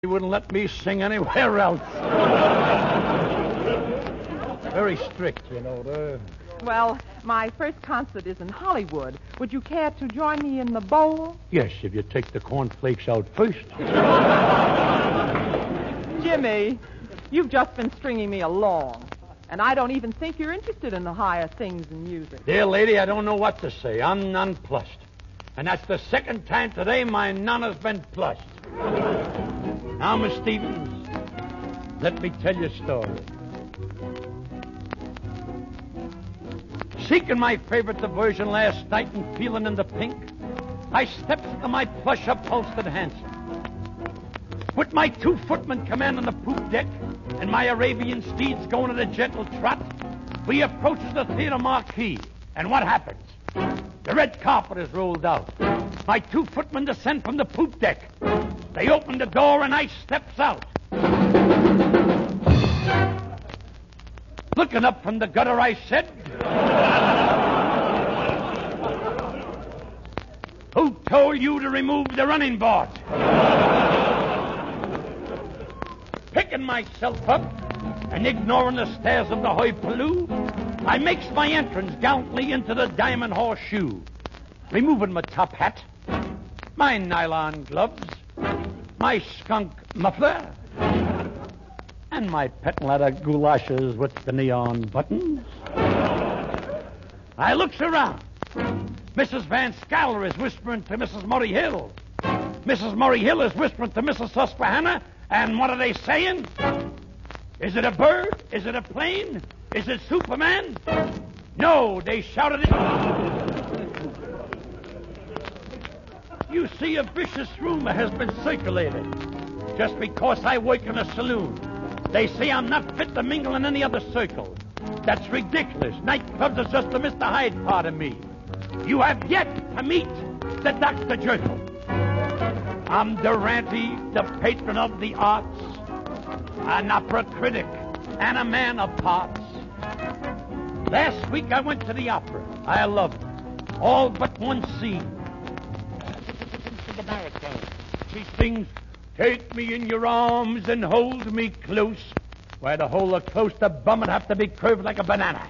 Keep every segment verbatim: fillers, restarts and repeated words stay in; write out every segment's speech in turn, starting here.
He wouldn't let me sing anywhere else. Very strict, you know. The... Well, my first concert is in Hollywood. Would you care to join me in the bowl? Yes, if you take the cornflakes out first. Jimmy, you've just been stringing me along. And I don't even think you're interested in the higher things in music. Dear lady, I don't know what to say. I'm nonplussed. And that's the second time today my none has been plussed. Now, Miss Stevens, let me tell you a story. Seeking my favorite diversion last night and feeling in the pink, I steps into my plush upholstered hansom. With my two footmen commanding the poop deck and my Arabian steeds going at a gentle trot, we approach the theater marquee. And what happens? The red carpet is rolled out. My two footmen descend from the poop deck. They open the door and I steps out. Looking up from the gutter, I said, "Who told you to remove the running board?" Picking myself up and ignoring the stares of the hoi pollou, I makes my entrance gallantly into the Diamond Horseshoe, removing my top hat, my nylon gloves, my skunk muffler, and my patent leather goulashes with the neon buttons. I looks around. Missus Van Scaler is whispering to Missus Murray Hill. Missus Murray Hill is whispering to Missus Susquehanna, and what are they saying? Is it a bird? Is it a plane? Is it Superman? No, they shouted it. You see, a vicious rumor has been circulated. Just because I work in a saloon, they say I'm not fit to mingle in any other circle. That's ridiculous. Nightclubs are just the Mister Hyde part of me. You have yet to meet the Doctor Jekyll. I'm Durante, the patron of the arts, an opera critic, and a man of parts. Last week I went to the opera. I loved it. All but one scene. The baritone. She sings, "Take me in your arms and hold me close." Why, to hold her close, the bum would have to be curved like a banana.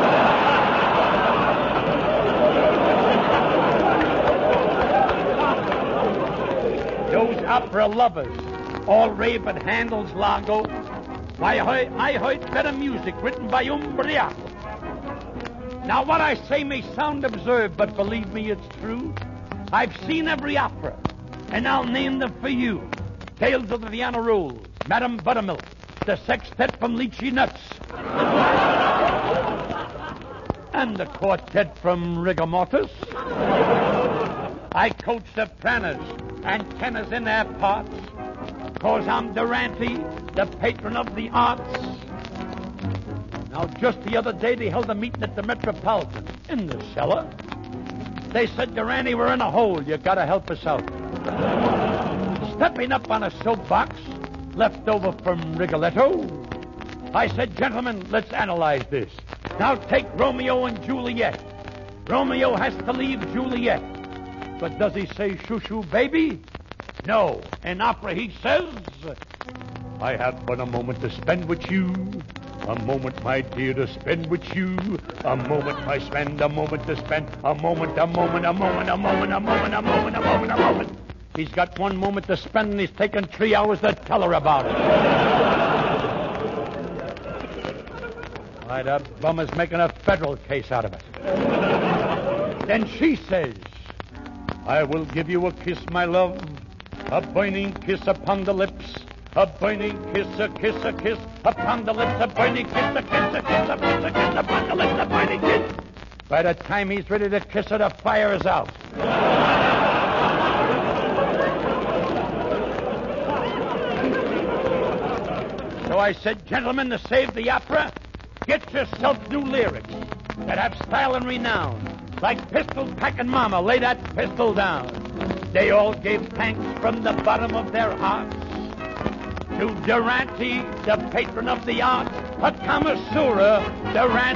Those opera lovers all rave at Handel's Largo. Why, I, I heard better music written by Umbriaco. Now, what I say may sound absurd, but believe me, it's true. I've seen every opera, and I'll name them for you. Tales of the Vienna Rolls, Madame Buttermilk, the Sextet from Lychee Nuts, and the Quartet from Rigor Mortis. I coach sopranos and tenors in their parts, cause I'm Durante, the patron of the arts. Now, just the other day, they held a meeting at the Metropolitan, in the cellar. They said, "Durante, we're in a hole. You gotta help us out." Stepping up on a soapbox, left over from Rigoletto, I said, "Gentlemen, let's analyze this. Now take Romeo and Juliet. Romeo has to leave Juliet. But does he say, 'Shoo-shoo, baby'? No. In opera, he says, 'I have but a moment to spend with you. A moment, my dear, to spend with you. A moment I spend, a moment to spend. A moment, a moment, a moment, a moment, a moment, a moment, a moment, a moment.'" He's got one moment to spend, and he's taken three hours to tell her about it. Why, that bum is making a federal case out of it. Then she says, "I will give you a kiss, my love. A burning kiss upon the lips. A burning kiss, a kiss, a kiss upon the lips. A burning kiss, a kiss, a kiss, a kiss, a kiss upon the lips. A burning kiss." By the time he's ready to kiss her, the fire is out. So I said, "Gentlemen, to save the opera, get yourself new lyrics that have style and renown. Like Pistol Packin' Mama, lay that pistol down." They all gave thanks from the bottom of their hearts to Durante, the patron of the arts, a connoisseur, Durante.